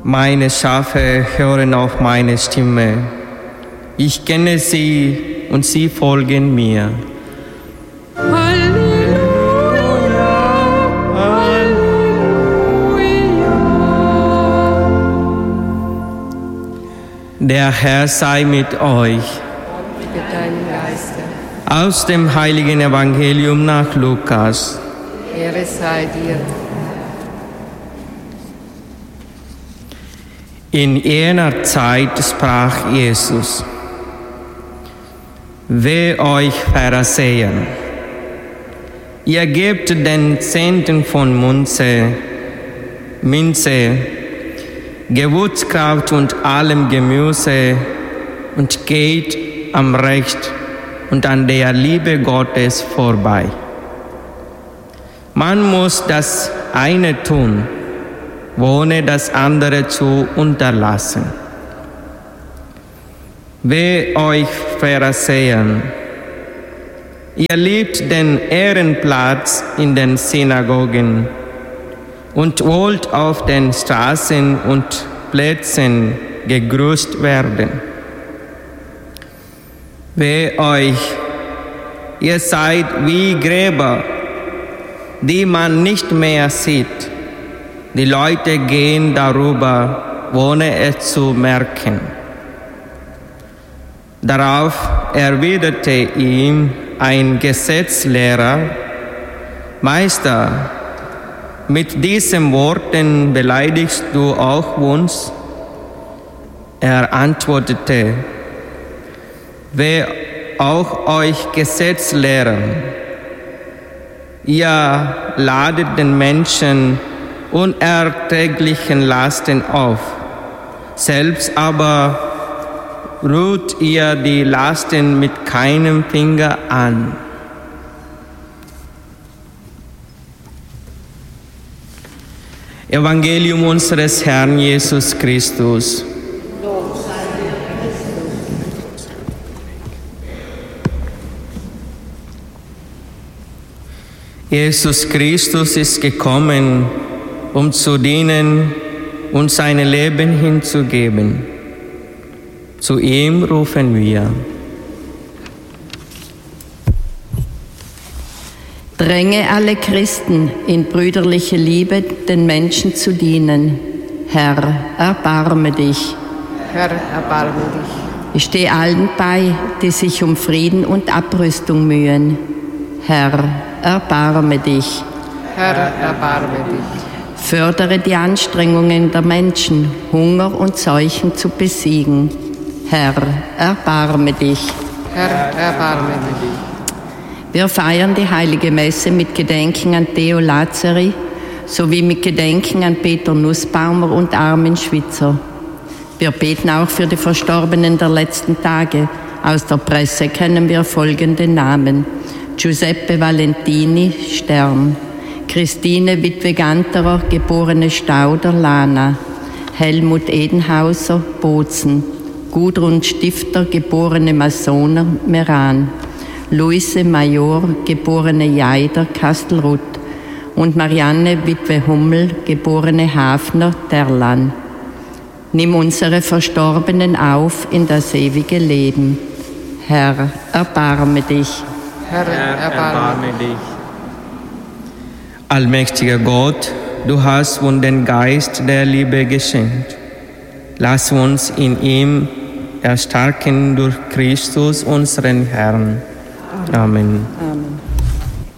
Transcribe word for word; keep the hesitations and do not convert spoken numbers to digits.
Meine Schafe hören auf meine Stimme. Ich kenne sie und sie folgen mir. Halleluja, Halleluja. Der Herr sei mit euch. Mit deinem Geiste. Aus dem heiligen Evangelium nach Lukas. Ehre sei dir. In jener Zeit sprach Jesus: Weh euch Pharisäer, ihr gebt den Zehnten von Münze, Minze, Gewürzkraut und allem Gemüse und geht am Recht und an der Liebe Gottes vorbei. Man muss das eine tun, ohne das andere zu unterlassen. Weh euch Pharisäer, ihr liebt den Ehrenplatz in den Synagogen und wollt auf den Straßen und Plätzen gegrüßt werden. Weh euch, ihr seid wie Gräber, die man nicht mehr sieht. Die Leute gehen darüber, ohne es zu merken. Darauf erwiderte ihm ein Gesetzlehrer: Meister, mit diesen Worten beleidigst du auch uns? Er antwortete: Wer auch euch Gesetzlehrer, ihr ladet den Menschen unerträglichen Lasten auf, selbst aber rührt ihr die Lasten mit keinem Finger an. Evangelium unseres Herrn Jesus Christus. Jesus Christus ist gekommen, um zu dienen und sein Leben hinzugeben. Zu ihm rufen wir. Dränge alle Christen in brüderliche Liebe, den Menschen zu dienen. Herr, erbarme dich. Herr, erbarme dich. Ich stehe allen bei, die sich um Frieden und Abrüstung mühen. Herr, erbarme dich. Herr, erbarme dich. Fördere die Anstrengungen der Menschen, Hunger und Seuchen zu besiegen. Herr, erbarme dich. Herr, erbarme dich. Wir feiern die heilige Messe mit Gedenken an Theo Lazari sowie mit Gedenken an Peter Nussbaumer und Armin Schwitzer. Wir beten auch für die Verstorbenen der letzten Tage. Aus der Presse kennen wir folgende Namen: Giuseppe Valentini, Stern; Christine Witwe Ganterer, geborene Stauder, Lana; Helmut Edenhauser, Bozen; Gudrun Stifter, geborene Masoner, Meran; Luise Major, geborene Jaider, Kastelruth; und Marianne Witwe Hummel, geborene Hafner, Terlan. Nimm unsere Verstorbenen auf in das ewige Leben. Herr, erbarme dich. Herr, erbarme dich. Allmächtiger Gott, du hast uns den Geist der Liebe geschenkt. Lass uns in ihm erstarken durch Christus, unseren Herrn. Amen. Amen.